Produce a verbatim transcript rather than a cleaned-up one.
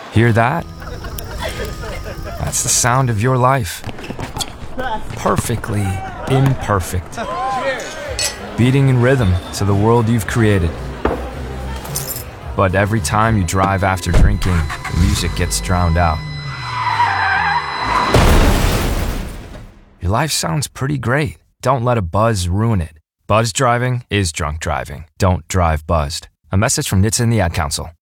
Hear that? That's the sound of your life. Perfectly imperfect. Beating in rhythm to the world you've created. But every time you drive after drinking, the music gets drowned out. Your life sounds pretty great. Don't let a buzz ruin it. Buzz driving is drunk driving. Don't drive buzzed. A message from N H T S A and the Ad Council.